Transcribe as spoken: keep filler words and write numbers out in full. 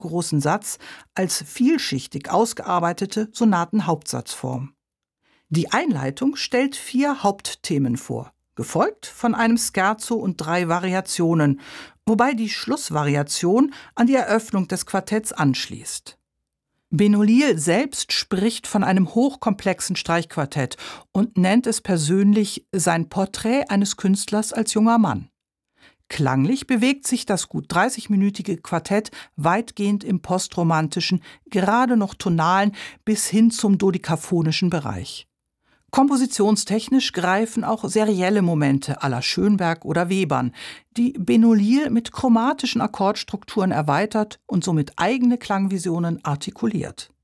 großen Satz als vielschichtig ausgearbeitete Sonatenhauptsatzform. Die Einleitung stellt vier Hauptthemen vor, gefolgt von einem Scherzo und drei Variationen, wobei die Schlussvariation an die Eröffnung des Quartetts anschließt. Benoliel selbst spricht von einem hochkomplexen Streichquartett und nennt es persönlich sein Porträt eines Künstlers als junger Mann. Klanglich bewegt sich das gut dreißigminütige Quartett weitgehend im postromantischen, gerade noch tonalen bis hin zum dodekaphonischen Bereich. Kompositionstechnisch greifen auch serielle Momente à la Schönberg oder Webern, die Benoliel mit chromatischen Akkordstrukturen erweitert und somit eigene Klangvisionen artikuliert.